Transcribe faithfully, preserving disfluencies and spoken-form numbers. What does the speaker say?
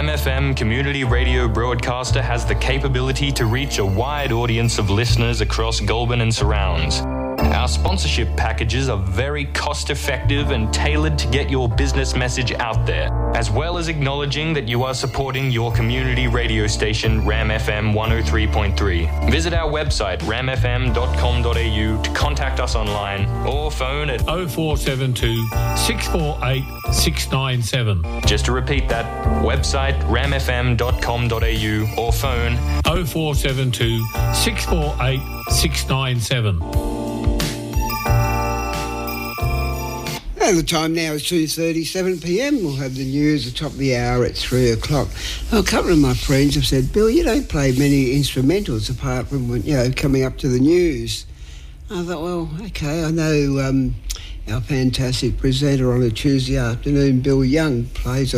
Ram F M community radio broadcaster has the capability to reach a wide audience of listeners across Goulburn and surrounds. Our sponsorship packages are very cost-effective and tailored to get your business message out there, as well as acknowledging that you are supporting your community radio station, Ram F M one oh three point three. Visit our website, ram f m dot com dot a u, to contact us online or phone at oh four seven two, six four eight, six nine seven. Just to repeat that, website ram f m dot com dot a u or phone oh four seven two, six four eight, six nine seven. And the time now is two thirty-seven p m. We'll have the news at the top of the hour at three o'clock. Well, a couple of my friends have said, Bill, you don't play many instrumentals apart from, when, you know, coming up to the news. I thought, well, okay, I know um, our fantastic presenter on a Tuesday afternoon, Bill Young, plays